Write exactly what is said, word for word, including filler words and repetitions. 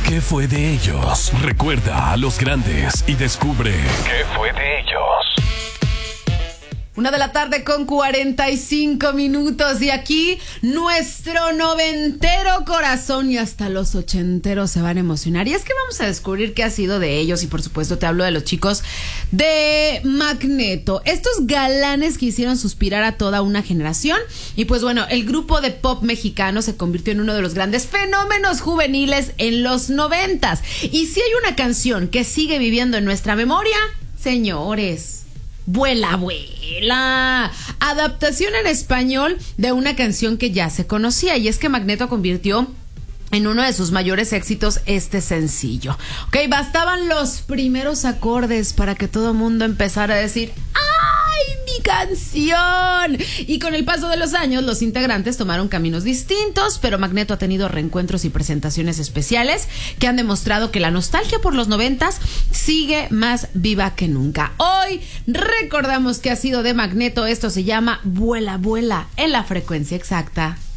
¿Qué fue de ellos? Recuerda a los grandes y descubre ¿qué fue de ellos? Una de la tarde con cuarenta y cinco minutos y aquí nuestro noventero corazón y hasta los ochenteros se van a emocionar. Y es que vamos a descubrir qué ha sido de ellos y por supuesto te hablo de los chicos de Magneto. Estos galanes que hicieron suspirar a toda una generación. Y pues bueno, el grupo de pop mexicano se convirtió en uno de los grandes fenómenos juveniles en los noventas. Y si hay una canción que sigue viviendo en nuestra memoria, señores, Vuela, vuela. Adaptación en español de una canción que ya se conocía. Y es que Magneto convirtió en uno de sus mayores éxitos este sencillo. Ok, bastaban los primeros acordes para que todo el mundo empezara a decir ¡ay, mi canción! Y con el paso de los años, los integrantes tomaron caminos distintos, pero Magneto ha tenido reencuentros y presentaciones especiales que han demostrado que la nostalgia por los noventas sigue más viva que nunca. Hoy recordamos que ha sido de Magneto. Esto se llama Vuela, vuela en la frecuencia exacta.